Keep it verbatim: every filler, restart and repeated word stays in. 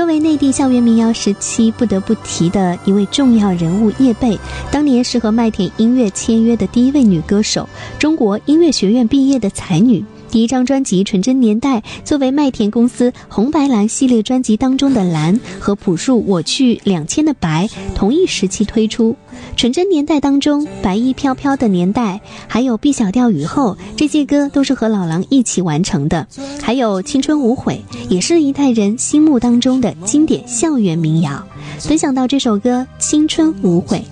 作为内地校园民谣时期不得不提的一位重要人物叶蓓，当年是和麦田音乐签约的第一位女歌手，中国音乐学院毕业的才女。第一张专辑《纯真年代》作为麦田公司红白蓝系列专辑当中的蓝和朴树我去两千的白同一时期推出。纯真年代当中白衣飘飘的年代还有 B 小调雨后这些歌都是和老狼一起完成的，还有青春无悔也是一代人心目当中的经典校园民谣。分享到这首歌青春无悔。